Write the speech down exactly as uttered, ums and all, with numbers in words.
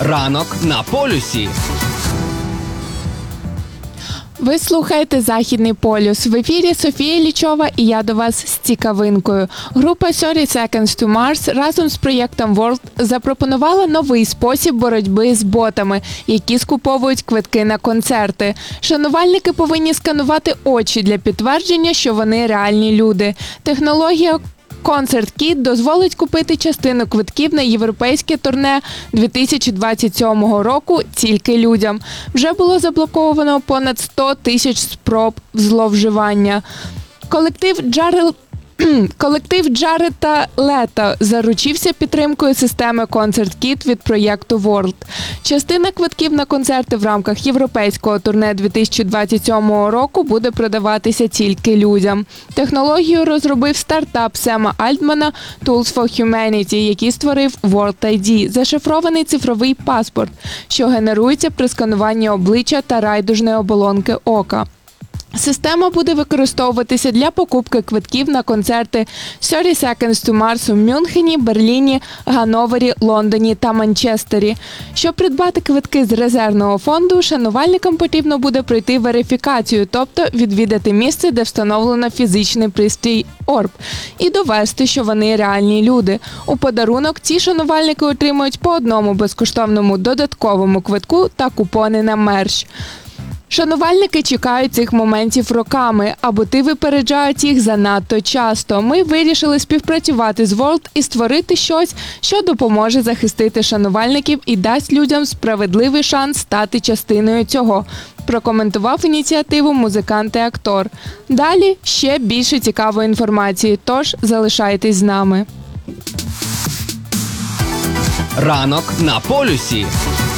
Ранок на полюсі. Ви слухаєте «Західний полюс». В ефірі Софія Лічова і я до вас з цікавинкою. Група thirty seconds to Mars разом з проєктом World запропонувала новий спосіб боротьби з ботами, які скуповують квитки на концерти. Шанувальники повинні сканувати очі для підтвердження, що вони реальні люди. Технологія Concert Kit дозволить купити частину квитків на європейське турне дві тисячі двадцять сьомого року тільки людям. Вже було заблоковано понад сто тисяч спроб зловживання. Колектив Джарел Колектив Джареда Лето заручився підтримкою системи Concert Kit від проєкту World. Частина квитків на концерти в рамках європейського турне дві тисячі двадцять сьомого року буде продаватися тільки людям. Технологію розробив стартап Сема Альтмана Tools for Humanity, який створив World ай ді – зашифрований цифровий паспорт, що генерується при скануванні обличчя та райдужної оболонки ока. Система буде використовуватися для покупки квитків на концерти thirty seconds to Mars у Мюнхені, Берліні, Ганновері, Лондоні та Манчестері. Щоб придбати квитки з резервного фонду, шанувальникам потрібно буде пройти верифікацію, тобто відвідати місце, де встановлено фізичний пристрій Орб, і довести, що вони реальні люди. У подарунок ці шанувальники отримують по одному безкоштовному додатковому квитку та купони на мерч. Шанувальники чекають цих моментів роками, а боти випереджають їх занадто часто. Ми вирішили співпрацювати з World і створити щось, що допоможе захистити шанувальників і дасть людям справедливий шанс стати частиною цього, прокоментував ініціативу музикант і актор. Далі ще більше цікавої інформації, тож залишайтесь з нами. Ранок на полюсі.